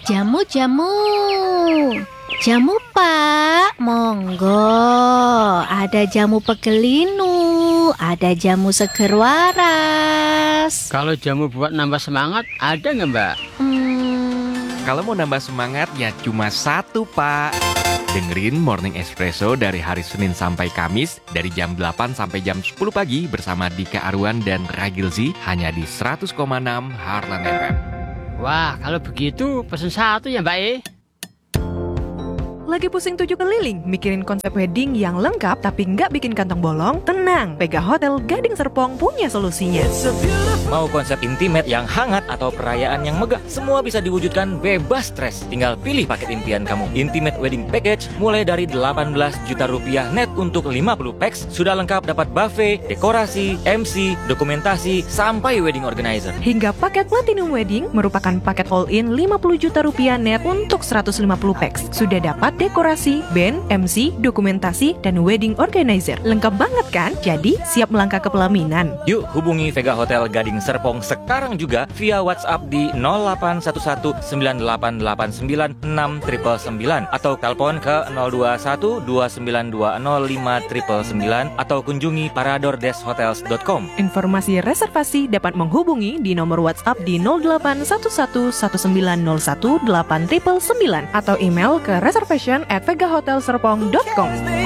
Jamu. Jamu, Pak. Monggo. Ada jamu pegelinu, ada jamu seger waras. Kalau jamu buat nambah semangat, ada nggak, Mbak? Kalau mau nambah semangat, ya cuma satu, Pak. Dengerin Morning Espresso dari hari Senin sampai Kamis dari jam 8 sampai jam 10 pagi bersama Dika Arwan dan Ragilzi hanya di 100,6 Heartland FM. Wah, kalau begitu pesen satu ya, Mbak. Lagi pusing 7 keliling, mikirin konsep wedding yang lengkap tapi nggak bikin kantong bolong? Tenang, Vega Hotel Gading Serpong punya solusinya. Mau konsep intimate yang hangat atau perayaan yang megah, semua bisa diwujudkan bebas stres. Tinggal pilih paket impian kamu. Intimate Wedding Package mulai dari 18 juta rupiah net untuk 50 packs. Sudah lengkap dapat buffet, dekorasi, MC, dokumentasi, sampai wedding organizer. Hingga paket Platinum Wedding merupakan paket all-in 50 juta rupiah net untuk 150 packs. Sudah dapat dekorasi, band, MC, dokumentasi, dan wedding organizer. Lengkap banget kan? Jadi siap melangkah ke pelaminan. Yuk hubungi Vega Hotel Gading Serpong sekarang juga via WhatsApp di 0811988969 atau telepon ke 02129205999 atau kunjungi paradordeshotels.com. Informasi reservasi dapat menghubungi di nomor WhatsApp di 081119018999 atau email ke reservation@vegahotelserpong.com.